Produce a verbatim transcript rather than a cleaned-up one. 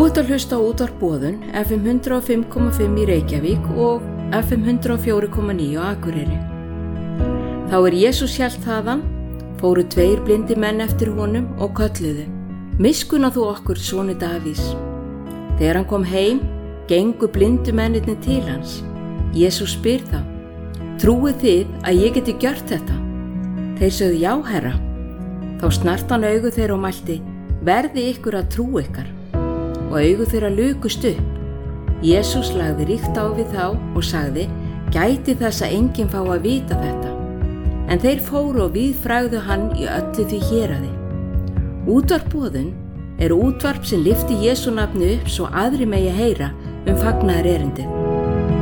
ert að hlusta á Útvarp Boðun, F M hundrað og fimm komma fimm í Reykjavík og F M hundrað og fjögur komma níu á Akureyri. Þá er Jesús hélt þaðan, fóru tveir blindi menn eftir honum og kölluðu: Miskunna þú okkur, sonu Davís. Þegar hann kom heim, gengu blindu mennirnir til hans. Jesús spyr þá: Trúið þið að ég geti gjört þetta? Þeir sögðu: Já, herra. Þá snart hann augu þeirra og mælti: Verði ykkur að trú ykkar. Og augu þeirra lukust upp. Jesús lagði ríkt á við þá og sagði: Gæti þess að enginn fá að vita þetta. En þeir fóru og víðfrægðu hann í öllu því héraði. Útvarp Boðun er útvarp sem lyfti Jesú nafni upp svo aðrir megi heyra um fagnaðarerindið.